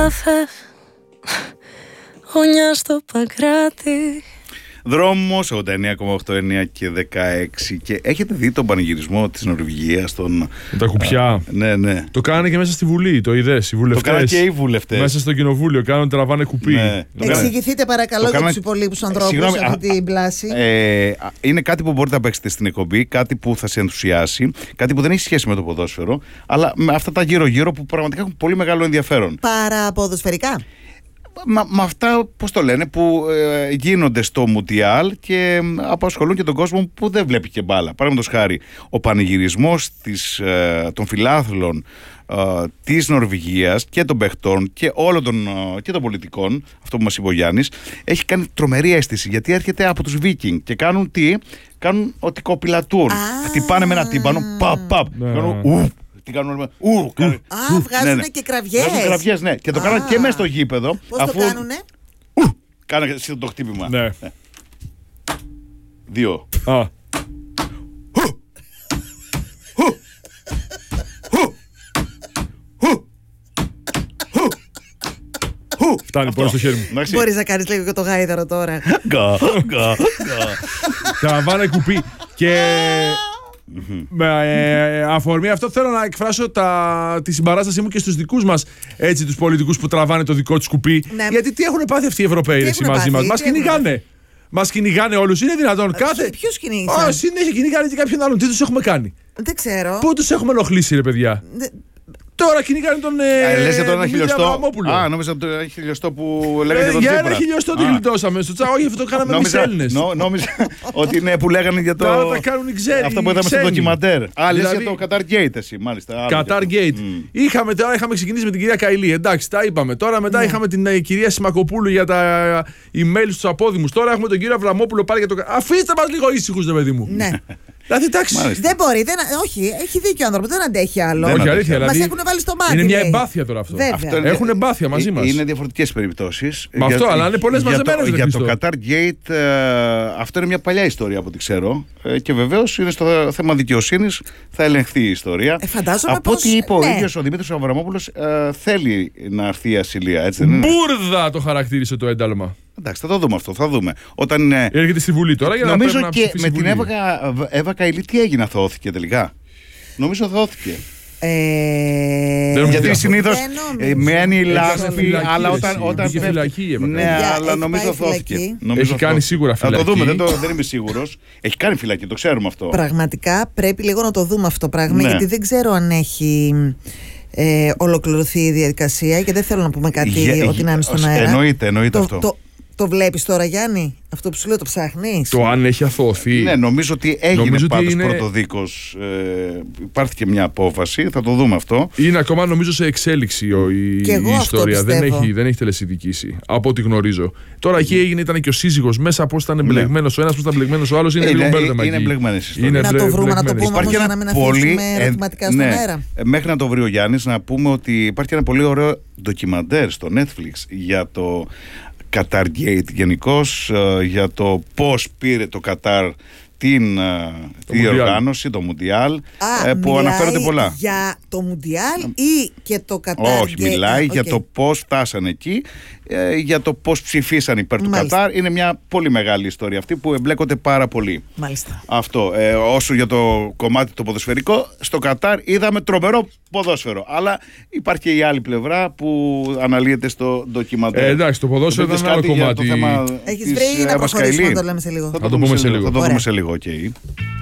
θες γωνιά στο Παγκράτη. Δρόμος 89,8, 9 και 16. Και έχετε δει τον πανηγυρισμό της Νορβηγίας? Τα κουπιά. Ναι. Το κάνανε και μέσα στη Βουλή, το είδες, οι βουλευτές. Το κάνανε και οι βουλευτές. Μέσα στο κοινοβούλιο, κάνουν τραβάνε κουπί. Ναι. Εξηγηθείτε παρακαλώ για τους υπολείπους ανθρώπους αυτή την πλάση. Είναι κάτι που μπορείτε να παίξετε στην εκπομπή, κάτι που θα σε ενθουσιάσει, κάτι που δεν έχει σχέση με το ποδόσφαιρο, αλλά με αυτά τα γύρω-γύρω που πραγματικά έχουν πολύ μεγάλο ενδιαφέρον. Παραποδοσφαιρικά. Με αυτά, πώς το λένε, που γίνονται στο Μουντιάλ και απασχολούν και τον κόσμο που δεν βλέπει και μπάλα. Παραδείγματος χάρη, ο πανηγυρισμός των φιλάθλων της Νορβηγίας και των παιχτών και όλων των πολιτικών, αυτό που μας είπε ο Γιάννης, έχει κάνει τρομερή αίσθηση, γιατί έρχεται από τους Βίκινγκ και κάνουν τι? Κάνουν ότι κοπηλατούν. Χτυπάνε με ένα τύμπανο, παπ. Τι κάνουν, βγάζουν και κραυγές. Βγάζουν κραυγές, ναι. Και το κάνανε και μέσα στο γήπεδο. Πώς το κάνουνε? Κάνε εσύ το χτύπημα. Ναι. 2. Φτάνει, πόνο στο χέρι μου. Μπορείς να κάνεις λίγο και το γάιδαρο τώρα. Τραβάνε κουπί. Και με αφορμή αυτό θέλω να εκφράσω τη συμπαράστασή μου και στους δικούς μας, έτσι, τους πολιτικούς που τραβάνε το δικό τους κουπί. Ναι. Γιατί τι έχουν πάθει αυτοί οι Ευρωπαίοι μαζί μας? Μας κυνηγάνε. Μας κυνηγάνε όλους. Είναι δυνατόν κάθε. Ποιος κυνήγησαν? Συνέχεια κυνηγάνε και κάποιον άλλον. Τι τους έχουμε κάνει? Δεν ξέρω. Πού τους έχουμε ενοχλήσει, ρε παιδιά? Τώρα κυνηγάνε τον. Λες για τον ένα χιλιοστό. Νόμιζα το ένα χιλιοστό που λέγανε τον Τσίπρα. Για ένα χιλιοστό το γλιτώσαμε στο Τσάο, όχι αυτό το κάναμε εμείς Έλληνες. Νόμιζα ότι είναι που λέγανε για το. Τώρα τα κάνουν οι ξένοι. Αυτό που είδαμε στο ντοκιμαντέρ. Λες για το Qatar Gate, εσύ, μάλιστα. Qatar Gate. Είχαμε ξεκινήσει με την κυρία Καηλή. Εντάξει, τα είπαμε. Τώρα μετά είχαμε την κυρία Σιμακοπούλου για τα email στους απόδημους. Τώρα έχουμε τον κύριο Αβραμόπουλο πάλι για το. Αφήστε μας λίγο ήσυχους, ρε παιδί μου. Δηλαδή, εντάξει. Δεν μπορεί, όχι, έχει δίκιο ο άνθρωπος, δεν αντέχει άλλο. Όχι, αλήθεια. Μας έχουν βάλει στο μάτι. Είναι μια εμπάθεια τώρα αυτό. Έχουν εμπάθεια μαζί μας. Είναι διαφορετικές περιπτώσεις. Με αυτό, αλλά είναι πολλές μαζεμένες. Για το Qatar Gate, αυτό είναι μια παλιά ιστορία από ό,τι ξέρω. Και βεβαίως είναι στο θέμα δικαιοσύνης, θα ελεγχθεί η ιστορία. Από ό,τι είπε ο ίδιος ο Δημήτρης Αβραμόπουλος, θέλει να έρθει η ασυλία, έτσι δεν είναι? Μπούρδα το χαρακτήρισε το ένταλμα. Εντάξει, θα το δούμε αυτό, θα δούμε. Έρχεται στη Βουλή τώρα για να νομίζω να και με την Εύα Καηλή τι έγινε, αθωώθηκε τελικά? Νομίζω αθωώθηκε. Γιατί συνήθως μένει λάσπη, αλλά όταν φυλακή. Ναι, αλλά νομίζω αθώθηκε. Έχει κάνει σίγουρα φυλακή. Θα το δούμε, δεν είμαι σίγουρος. Έχει κάνει φυλακή, το ξέρουμε αυτό. Πραγματικά πρέπει λίγο να το δούμε αυτό το πράγμα, γιατί δεν ξέρω αν έχει ολοκληρωθεί η διαδικασία και δεν θέλω να πούμε κάτι ότι να είναι στον αέρα. Εννοείται αυτό. Το βλέπεις τώρα, Γιάννη, αυτό που σου λέω, το ψάχνεις? Το αν έχει αθωωωθεί. Ναι, νομίζω ότι έγινε πάντως πρωτοδίκως. Υπάρχει και μια απόφαση, θα το δούμε αυτό. Είναι ακόμα νομίζω σε εξέλιξη η ιστορία. Δεν έχει τελεσιδικήσει, από ό,τι γνωρίζω. Τώρα εκεί ήταν και ο σύζυγος μέσα, πώς ήταν μπλεγμένος ο ένας, πώς ήταν μπλεγμένος ο άλλος. Είναι λίγο μπέρδεμα. Είναι μπλεγμένες ιστορίες. Να το βρούμε, να το πούμε όμως, για να μην αφήσουμε ερωτηματικά στον αέρα. Μέχρι να το βρει ο Γιάννης, να πούμε ότι υπάρχει ένα πολύ ωραίο ντοκιμαντέρ στο Netflix για το Qatar Gate γενικώς, για το πώς πήρε το Κατάρ την διοργάνωση, το Μουντιάλ, που αναφέρονται πολλά. Για το Μουντιάλ ή και το Qatar Gate? Όχι, μιλάει για το πώς φτάσανε εκεί, για το πώς ψηφίσαν υπέρ του Κατάρ. Είναι μια πολύ μεγάλη ιστορία αυτή που εμπλέκονται πάρα πολύ. Μάλιστα. Αυτό. Όσο για το κομμάτι το ποδοσφαιρικό, στο Κατάρ είδαμε τρομερό ποδόσφαιρο. Αλλά υπάρχει και η άλλη πλευρά που αναλύεται στο ντοκιμαντέρ. Εντάξει, το ποδόσφαιρο ήταν άλλο κομμάτι. Έχεις βρει ή να προχωρήσουμε να το λέμε σε λίγο? Θα το πούμε σε λίγο. Okay.